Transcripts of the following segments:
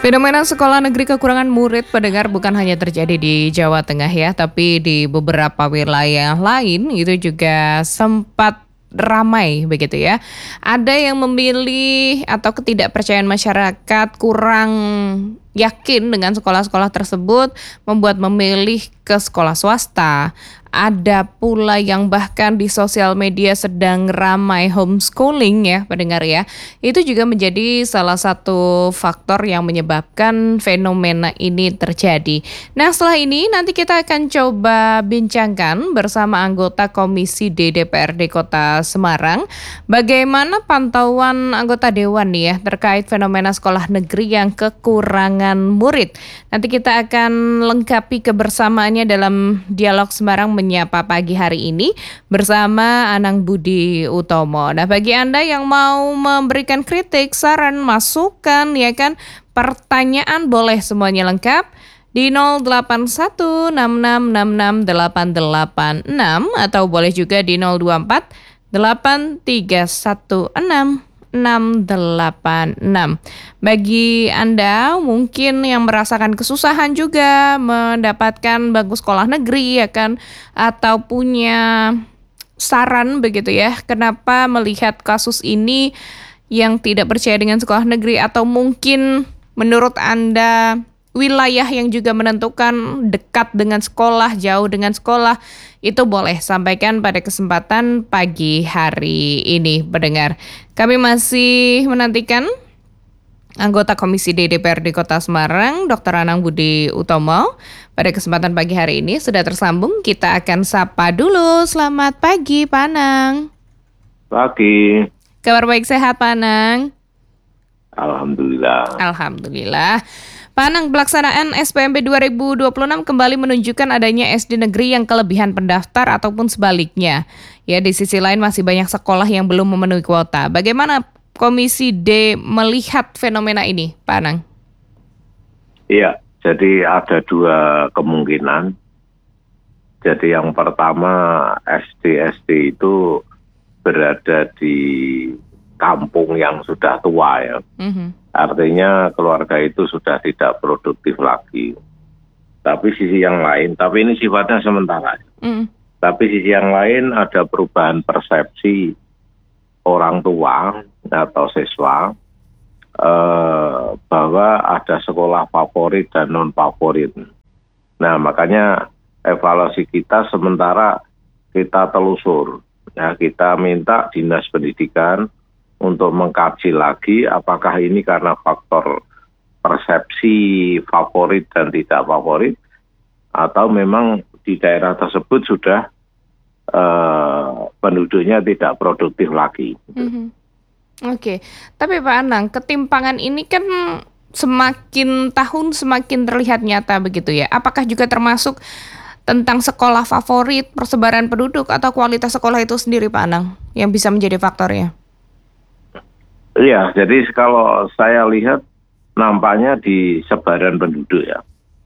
Fenomena sekolah negeri kekurangan murid pendengar bukan hanya terjadi di Jawa Tengah ya, tapi di beberapa wilayah lain itu juga sempat ramai begitu ya. Ada yang memilih atau ketidakpercayaan masyarakat kurang yakin dengan sekolah-sekolah tersebut membuat memilih ke sekolah swasta. Ada pula yang bahkan di sosial media sedang ramai homeschooling ya pendengar ya. Itu juga menjadi salah satu faktor yang menyebabkan fenomena ini terjadi. Nah setelah ini nanti kita akan coba bincangkan bersama anggota Komisi D DPRD Kota Semarang. Bagaimana pantauan anggota Dewan nih ya terkait fenomena sekolah negeri yang kekurangan murid. Nanti kita akan lengkapi kebersamaannya dalam Dialog Semarang Menyapa pagi hari ini bersama Anang Budi Utomo. Nah, bagi Anda yang mau memberikan kritik, saran, masukan, ya kan, pertanyaan boleh semuanya lengkap di 08166668886 atau boleh juga di 024 8316 686. Bagi Anda mungkin yang merasakan kesusahan juga mendapatkan bangku sekolah negeri ya kan, atau punya saran begitu ya, kenapa melihat kasus ini yang tidak percaya dengan sekolah negeri, atau mungkin menurut Anda wilayah yang juga menentukan dekat dengan sekolah, jauh dengan sekolah, itu boleh sampaikan pada kesempatan pagi hari ini, pendengar. Kami masih menantikan anggota Komisi D DPRD Kota Semarang, Dr. Anang Budi Utomo. Pada kesempatan pagi hari ini sudah tersambung, kita akan sapa dulu. Selamat pagi, Pak Anang. Pagi. Kabar baik, sehat, Pak Anang? Alhamdulillah. Alhamdulillah. Pak Anang, pelaksanaan SPMB 2026 kembali menunjukkan adanya SD negeri yang kelebihan pendaftar ataupun sebaliknya. Ya, di sisi lain masih banyak sekolah yang belum memenuhi kuota. Bagaimana Komisi D melihat fenomena ini, Pak Anang? Iya, jadi ada dua kemungkinan. Jadi yang pertama, SD itu berada di kampung yang sudah tua ya. Artinya keluarga itu sudah tidak produktif lagi. Tapi sisi yang lain, tapi ini sifatnya sementara. Tapi sisi yang lain ada perubahan persepsi orang tua atau siswa bahwa ada sekolah favorit dan non favorit. Nah makanya evaluasi kita sementara kita telusur. Ya, kita minta Dinas Pendidikan untuk mengkaji lagi apakah ini karena faktor persepsi favorit dan tidak favorit, atau memang di daerah tersebut sudah penduduknya tidak produktif lagi. Oke, tapi Pak Anang, ketimpangan ini kan semakin tahun semakin terlihat nyata begitu ya. Apakah juga termasuk tentang sekolah favorit, persebaran penduduk, atau kualitas sekolah itu sendiri Pak Anang yang bisa menjadi faktornya? Iya, jadi kalau saya lihat nampaknya di sebaran penduduk ya.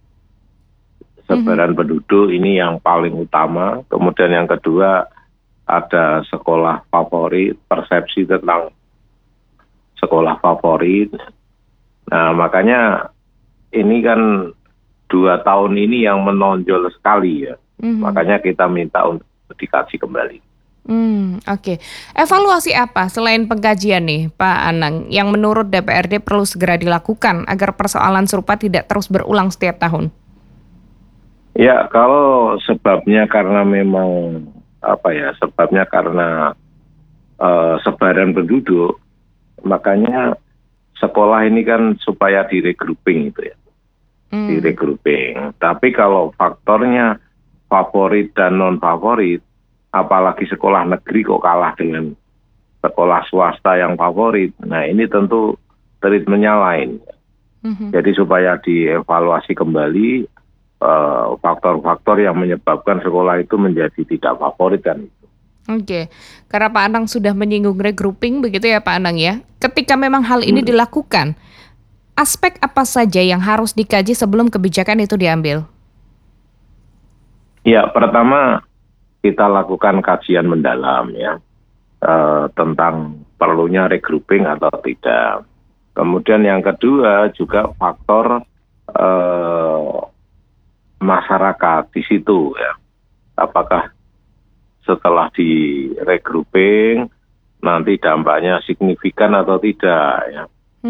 Sebaran penduduk ini yang paling utama. Kemudian yang kedua ada sekolah favorit, persepsi tentang sekolah favorit. Nah makanya ini kan 2 tahun ini yang menonjol sekali ya. Makanya kita minta untuk dikaji kembali. Oke. Evaluasi apa selain pengkajian nih Pak Anang yang menurut DPRD perlu segera dilakukan agar persoalan serupa tidak terus berulang setiap tahun? Ya kalau sebabnya karena memang sebabnya karena sebaran penduduk, makanya sekolah ini kan supaya di-regrouping itu ya. Di-regrouping. Tapi kalau faktornya favorit dan non favorit, apalagi sekolah negeri kok kalah dengan sekolah swasta yang favorit. Nah ini tentu treatmentnya lain. Jadi supaya dievaluasi kembali faktor-faktor yang menyebabkan sekolah itu menjadi tidak favorit kan itu. Oke, karena Pak Anang sudah menyinggung regrouping begitu ya Pak Anang ya. Ketika memang hal ini dilakukan, aspek apa saja yang harus dikaji sebelum kebijakan itu diambil? Ya, pertama kita lakukan kajian mendalam ya tentang perlunya regrouping atau tidak. Kemudian yang kedua juga faktor masyarakat di situ ya. Apakah setelah di regrouping nanti dampaknya signifikan atau tidak ya.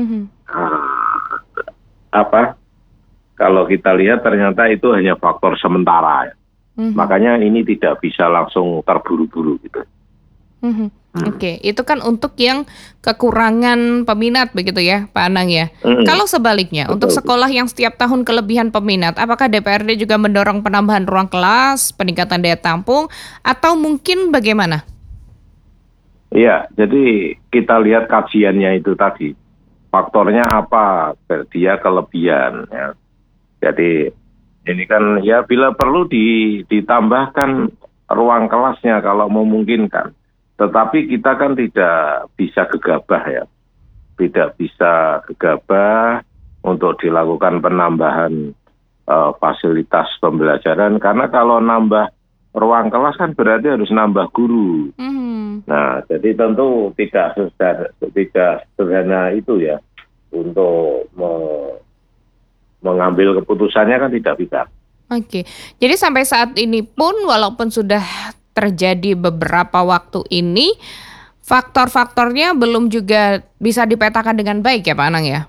Apa? Kalau kita lihat ternyata itu hanya faktor sementara ya. Makanya ini tidak bisa langsung terburu-buru gitu. Oke, itu kan untuk yang kekurangan peminat begitu ya, Pak Anang ya. Kalau sebaliknya, untuk Betul. sekolah yang setiap tahun kelebihan peminat, apakah DPRD juga mendorong penambahan ruang kelas, peningkatan daya tampung, atau mungkin bagaimana? Iya, jadi kita lihat kajiannya itu tadi. Faktornya apa? Dia kelebihan ya. Jadi ini kan ya bila perlu ditambahkan ruang kelasnya kalau memungkinkan. Tetapi kita kan tidak bisa gegabah ya. Tidak bisa gegabah untuk dilakukan penambahan fasilitas pembelajaran. Karena kalau nambah ruang kelas kan berarti harus nambah guru. Nah, jadi tentu tidak sederhana itu ya untuk mengambil keputusannya kan tidak bisa. Oke, jadi sampai saat ini pun walaupun sudah terjadi beberapa waktu ini, faktor-faktornya belum juga bisa dipetakan dengan baik ya Pak Anang ya?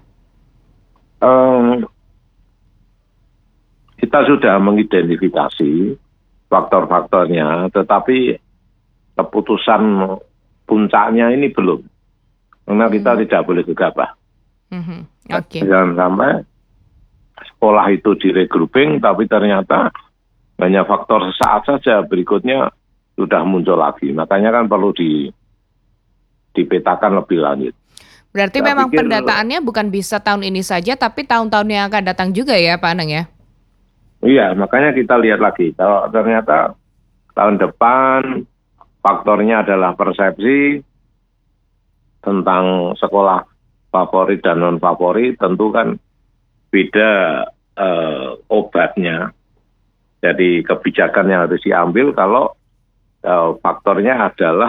Kita sudah mengidentifikasi faktor-faktornya, tetapi keputusan puncaknya ini belum. Karena kita tidak boleh gegabah. Oke. Jangan sampai sekolah itu di-regrouping, tapi ternyata hanya faktor sesaat saja, berikutnya sudah muncul lagi. Makanya kan perlu dipetakan lebih lanjut. Berarti Saya memang pikir, pendataannya bukan bisa tahun ini saja, tapi tahun-tahun yang akan datang juga ya Pak Anang ya? iya, makanya kita lihat lagi. Kalau ternyata tahun depan faktornya adalah persepsi tentang sekolah favorit dan non favorit, tentu kan beda obatnya. Jadi kebijakan yang harus diambil kalau faktornya adalah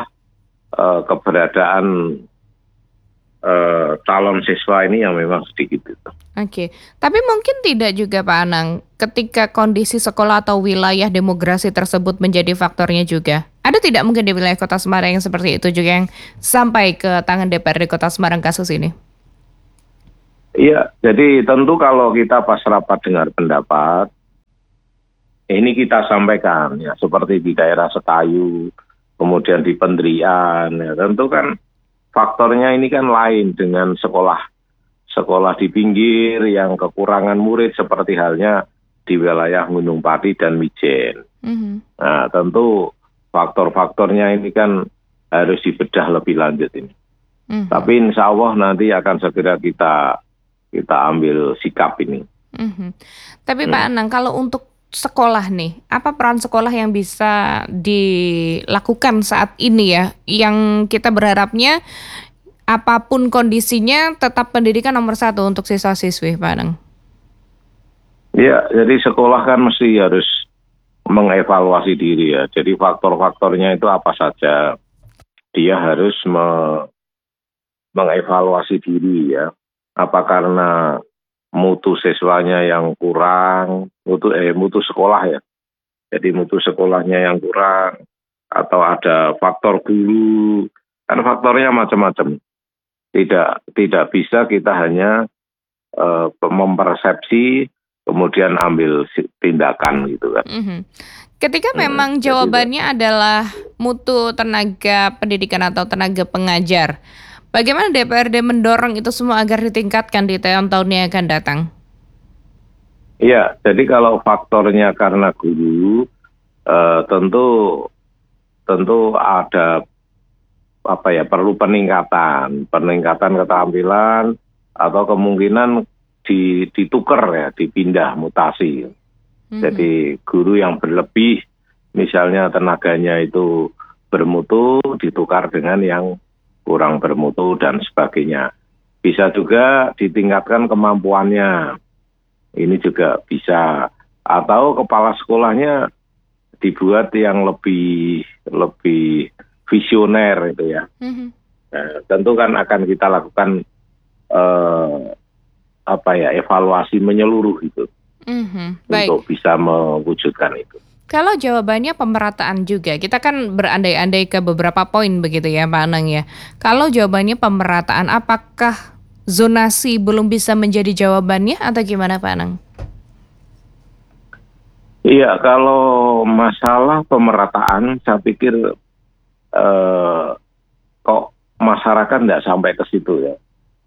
keberadaan calon siswa ini yang memang sedikit itu. Oke, tapi mungkin tidak juga Pak Anang, ketika kondisi sekolah atau wilayah demografi tersebut menjadi faktornya juga. Ada tidak mungkin di wilayah Kota Semarang yang seperti itu juga yang sampai ke tangan DPRD Kota Semarang kasus ini? Iya, jadi tentu kalau kita pas rapat dengar pendapat, ini kita sampaikan ya seperti di daerah Sekayu, kemudian di Pendrian, ya, tentu kan faktornya ini kan lain dengan sekolah di pinggir yang kekurangan murid seperti halnya di wilayah Gunung Pati dan Mijen. Nah, tentu faktor-faktornya ini kan harus dibedah lebih lanjut ini. Tapi insya Allah nanti akan segera kita ambil sikap ini. Tapi Pak Anang, kalau untuk sekolah nih, apa peran sekolah yang bisa dilakukan saat ini ya? Yang kita berharapnya apapun kondisinya tetap pendidikan nomor 1 untuk siswa-siswi, Pak Anang. Ya, jadi sekolah kan mesti harus mengevaluasi diri ya. Jadi faktor-faktornya itu apa saja. Dia harus mengevaluasi diri ya. Apa karena mutu siswanya yang kurang, mutu sekolah ya. Jadi mutu sekolahnya yang kurang, atau ada faktor guru, kan faktornya macam-macam. Tidak bisa kita hanya mempersepsi kemudian ambil tindakan gitu kan. Ketika memang jawabannya adalah mutu tenaga pendidikan atau tenaga pengajar, bagaimana DPRD mendorong itu semua agar ditingkatkan di tahun-tahun yang akan datang? Iya, jadi kalau faktornya karena guru, tentu ada perlu peningkatan keterampilan atau kemungkinan ditukar ya, dipindah mutasi. Jadi guru yang berlebih, misalnya tenaganya itu bermutu, ditukar dengan yang kurang bermutu dan sebagainya. Bisa juga ditingkatkan kemampuannya. Ini juga bisa. Atau kepala sekolahnya dibuat yang lebih visioner itu ya. Nah, tentu kan akan kita lakukan eh, evaluasi menyeluruh itu Baik. untuk bisa mewujudkan itu. Kalau jawabannya pemerataan juga, kita kan berandai-andai ke beberapa poin begitu ya Pak Anang ya. Kalau jawabannya pemerataan, apakah zonasi belum bisa menjadi jawabannya atau gimana Pak Anang? Iya, kalau masalah pemerataan, saya pikir kok masyarakat nggak sampai ke situ ya.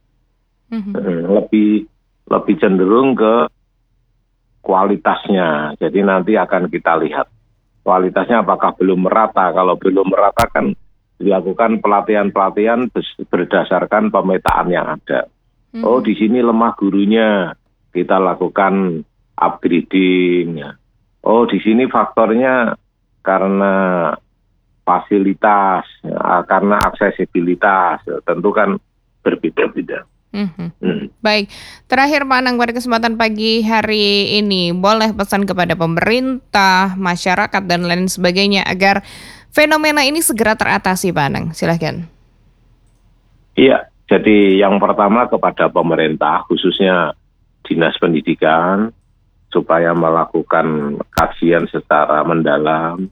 Lebih cenderung ke kualitasnya. Jadi nanti akan kita lihat kualitasnya apakah belum merata. Kalau belum merata kan dilakukan pelatihan-pelatihan berdasarkan pemetaan yang ada. Oh, di sini lemah gurunya, kita lakukan upgrading. Ya. Oh, di sini faktornya karena fasilitas, karena aksesibilitas. Tentu kan berbeda-beda. Baik, terakhir Pak Anang pada kesempatan pagi hari ini, boleh pesan kepada pemerintah, masyarakat dan lain sebagainya agar fenomena ini segera teratasi Pak Anang, silahkan. Iya, jadi yang pertama kepada pemerintah, khususnya Dinas Pendidikan, supaya melakukan kajian secara mendalam,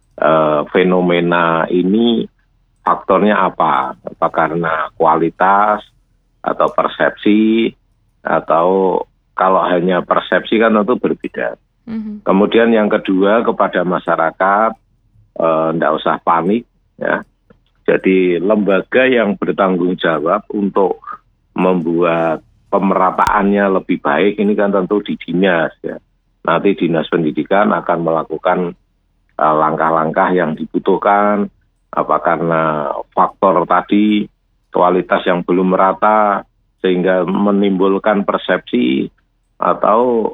fenomena ini faktornya apa? Apa karena kualitas, atau persepsi, atau kalau hanya persepsi kan tentu berbeda. Kemudian yang kedua kepada masyarakat, tidak usah panik ya. Jadi lembaga yang bertanggung jawab untuk membuat pemerataannya lebih baik ini kan tentu di dinas ya. Nanti Dinas Pendidikan akan melakukan langkah-langkah yang dibutuhkan, apa karena faktor tadi kualitas yang belum merata sehingga menimbulkan persepsi atau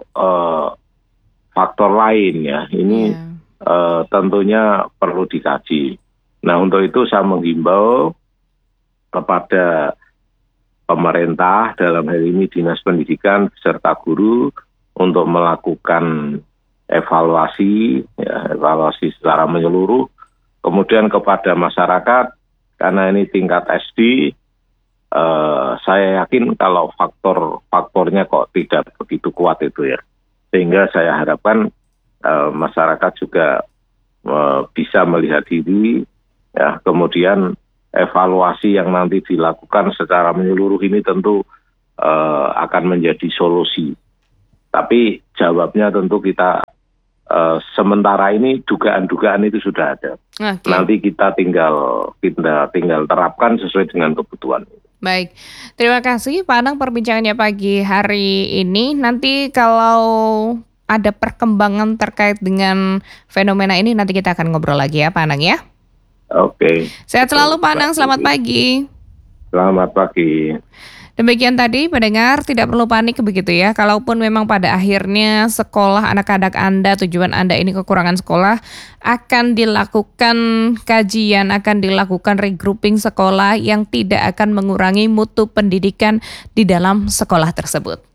faktor lain ya. Ini tentunya perlu dikaji. Nah, untuk itu saya menghimbau kepada pemerintah, dalam hal ini Dinas Pendidikan beserta guru, untuk melakukan evaluasi secara menyeluruh. Kemudian kepada masyarakat, karena ini tingkat SD, saya yakin kalau faktornya kok tidak begitu kuat itu ya. Sehingga saya harapkan masyarakat juga bisa melihat diri, ya. Kemudian evaluasi yang nanti dilakukan secara menyeluruh ini tentu akan menjadi solusi. Tapi jawabnya tentu kita sementara ini dugaan-dugaan itu sudah ada. Nanti kita tinggal terapkan sesuai dengan kebutuhan. Baik, terima kasih Pak Anang perbincangannya pagi hari ini. Nanti kalau ada perkembangan terkait dengan fenomena ini nanti kita akan ngobrol lagi ya Pak Anang ya. Oke. Sehat selalu Pak Anang, selamat pagi. Selamat pagi. Demikian tadi pendengar, tidak perlu panik begitu ya. Kalaupun memang pada akhirnya sekolah anak-anak Anda, tujuan Anda ini kekurangan sekolah, akan dilakukan kajian, akan dilakukan regrouping sekolah yang tidak akan mengurangi mutu pendidikan di dalam sekolah tersebut.